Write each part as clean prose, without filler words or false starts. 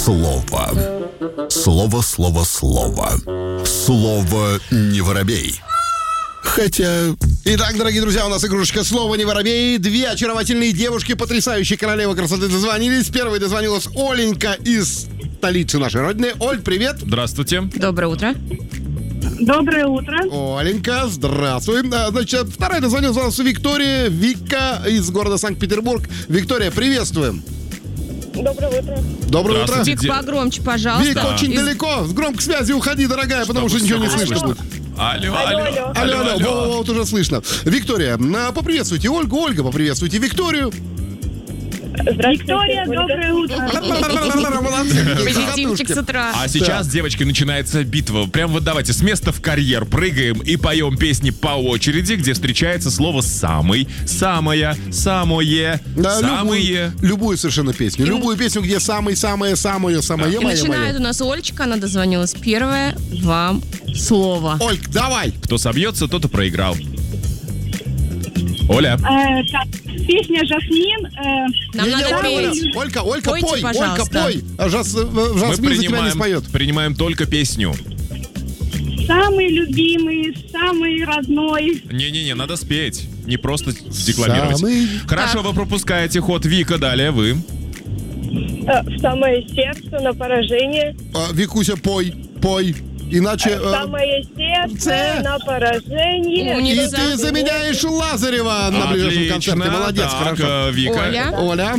слово. Слово. Слово не воробей. Хотя... Итак, дорогие друзья, у нас игрушечка «Слово не воробей». Две очаровательные девушки, потрясающие королевы красоты, дозвонились. Первой дозвонилась Оленька из столицы нашей родины. Оль, привет. Здравствуйте. Доброе утро. Доброе утро. Оленька, здравствуй. Значит, вторая дозвонилась у нас Виктория, Вика из города Санкт-Петербург. Виктория, приветствуем. Доброе утро. Доброе утро. Вик, погромче, пожалуйста. Вик, очень далеко. С громкой связи уходи, дорогая, потому что ничего не слышно. Алло. Вот уже слышно. Виктория, поприветствуйте Ольгу. Ольга, поприветствуйте Викторию. Виктория, доброе утро. Позитивчик с утра. А сейчас, девочки, начинается битва. Прям вот давайте с места в карьер прыгаем и поем песни по очереди, где встречается слово «самый», «самая», «самое», Да, «самые». любую совершенно песню. Любую песню, где самый, самое, самое, самое, И начинает у нас Олечка, она дозвонилась. Первое вам слово. Ольг, давай. Кто собьется, тот и проиграл. Оля. Песня «Жасмин». Нам надо петь. Ольга, Пойте, пой. Ольга, пожалуйста. пой. Мы Жасмин за тебя не споет. принимаем только песню. Самый любимый, самый родной. Не-не-не, надо спеть. Не просто декламировать. Самый... Хорошо, вы пропускаете ход. Вика, далее вы. В самое сердце, на поражение. Викуся, пой. Иначе... Самое сердце, на поражение. И ты заменяешь Лазарева на ближайшем концерте. Молодец, так, хорошо. Вика. Оля.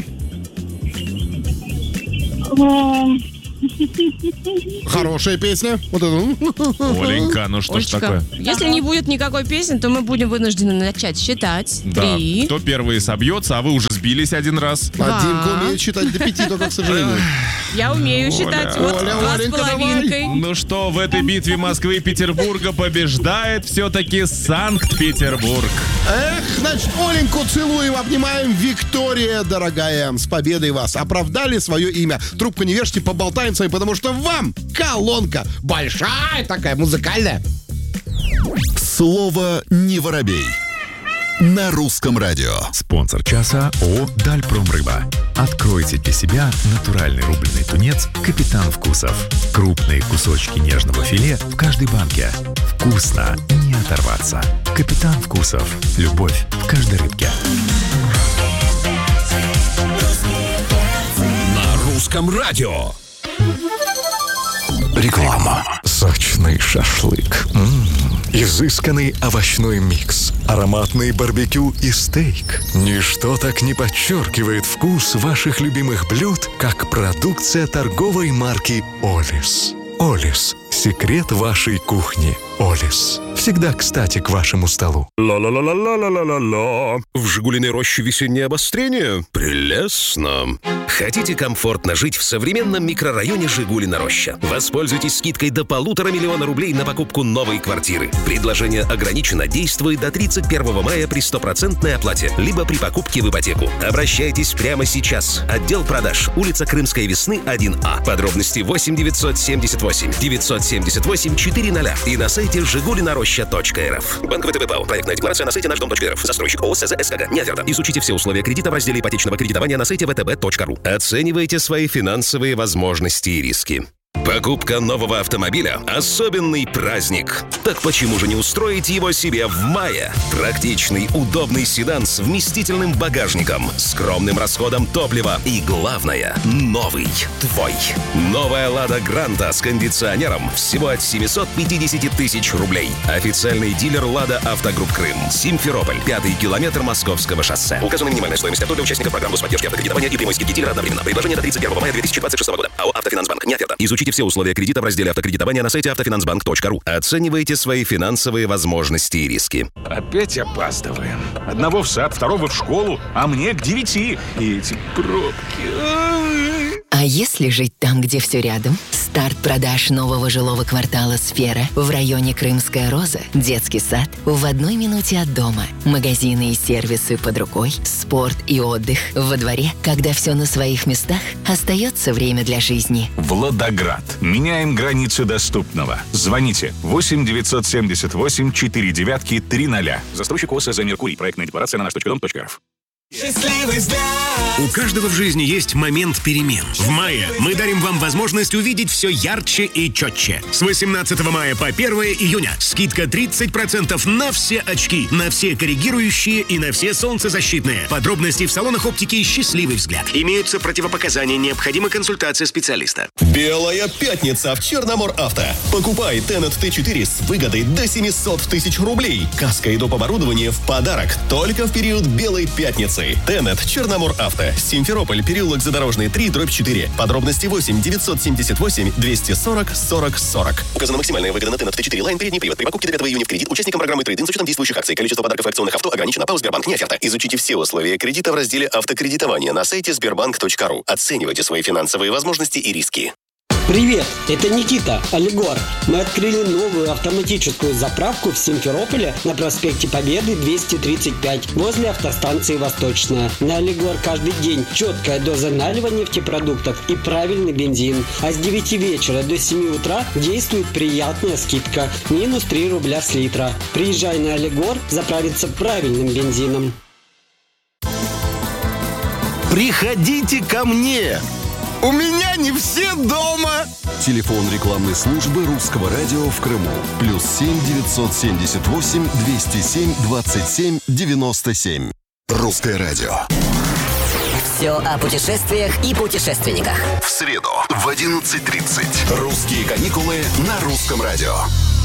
Хорошая песня. Вот это. Оленька, ну что ж Олечка, такое? если не будет никакой песни, то мы будем вынуждены начать считать. Да, 3. кто первый собьется, а вы уже сбились один раз. Да. Димка умеет считать до 5, только, к сожалению. Я умею считать. Вот Оля, 2 с Оленька, половинкой. Ну что, в этой битве Москвы и Петербурга побеждает все-таки Санкт-Петербург. Эх, значит, Оленьку целуем, обнимаем. Виктория, дорогая, с победой вас. Оправдали свое имя. Трубку не вешайте, поболтаем с вами, потому что вам колонка большая такая, музыкальная. Слово не воробей. На русском радио. Спонсор часа ООО «Дальпромрыба». Откройте для себя натуральный рубленый тунец «Капитан Вкусов». Крупные кусочки нежного филе в каждой банке. Вкусно, не оторваться. «Капитан Вкусов». Любовь в каждой рыбке. На русском радио. Реклама. Сочный шашлык. Изысканный овощной микс. Ароматный барбекю и стейк. Ничто так не подчеркивает вкус ваших любимых блюд, как продукция торговой марки «Олис». «Олис» – секрет вашей кухни. «Олис». Всегда кстати к вашему столу. Ла-ла-ла-ла-ла-ла-ла-ла. В «Жигулиной роще» весеннее обострение? Прелестно. Хотите комфортно жить в современном микрорайоне Жигулина Роща? Воспользуйтесь скидкой до 1,5 миллиона рублей на покупку новой квартиры. Предложение ограничено, действует до 31 мая при 100% оплате, либо при покупке в ипотеку. Обращайтесь прямо сейчас. Отдел продаж. Улица Крымской Весны, 1А. Подробности 8 978 978 400 и на сайте жигулинароща.рф. Банк ВТБ ПАО. Проектная декларация на сайте наш-дом.рф. Застройщик ООО СЗ-СКГ. Не оферта. Изучите все условия кредита в разделе ипотечного кредитования на сайте vtb.ru. Оценивайте свои финансовые возможности и риски. Покупка нового автомобиля – особенный праздник. Так почему же не устроить его себе в мае? Практичный, удобный седан с вместительным багажником, скромным расходом топлива и, главное, новый, твой. Новая «Лада Гранта» с кондиционером всего от 750 тысяч рублей. Официальный дилер «Лада Автогрупп Крым». Симферополь, 5-й километр Московского шоссе. Указана минимальная стоимость авто для участников программы поддержки автокредитования и прямой скидки дилера одновременно. Предложение до 31 мая 2026 года. АО «Автофинансбанк». Не оферта. Изучите все условия кредита в разделе автокредитования на сайте автофинансбанк.ру. Оценивайте свои финансовые возможности и риски. Опять опаздываем. Одного в сад, второго в школу, а мне к 9. И эти пробки. А если жить там, где все рядом? Старт продаж нового жилого квартала «Сфера» в районе Крымская Роза, детский сад в 1 минуте от дома, магазины и сервисы под рукой, спорт и отдых во дворе. Когда все на своих местах, остается время для жизни. Владоград. Меняем границы доступного. Звоните 8 978 4 9 300. Застройщик ОСЗ «Меркурий». Проектная декларация на наш.дом.рф. Счастливый взгляд. У каждого в жизни есть момент перемен. В мае мы дарим вам возможность увидеть все ярче и четче. С 18 мая по 1 июня скидка 30% на все очки, на все коррегирующие и на все солнцезащитные. Подробности в салонах оптики «Счастливый взгляд». Имеются противопоказания, необходима консультация специалиста. Белая пятница в Черномор-Авто. Покупай Тенет Т4 с выгодой до 700 тысяч рублей. Каска и доп. Оборудование в подарок только в период Белой пятницы. Тенет, Черномор-Авто. Симферополь, переулок Задорожный, 3/4. Подробности 8 978 240 40 40. Указана максимальная выгода на Тенет Т4 Лайн передний привод. При покупке до 5 июня в кредит участникам программы трейд-ин с учетом действующих акций. Количество подарков и акционных авто ограничено. ПАО «Сбербанк» не оферта. Изучите все условия кредита в разделе «Автокредитование» на сайте sberbank.ru. Оценивайте свои финансовые возможности и риски. Привет, это Никита, Алигор. Мы открыли новую автоматическую заправку в Симферополе на проспекте Победы 235 возле автостанции Восточная. На Алигор каждый день четкая доза налива нефтепродуктов и правильный бензин. А с 9 вечера до 7 утра действует приятная скидка – минус 3 рубля с литра. Приезжай на Алигор заправиться правильным бензином. Приходите ко мне! У меня не все дома! Телефон рекламной службы Русского радио в Крыму. +7 978 207 27 97. Русское радио. Все о путешествиях и путешественниках. В среду в 11:30. Русские каникулы на Русском радио.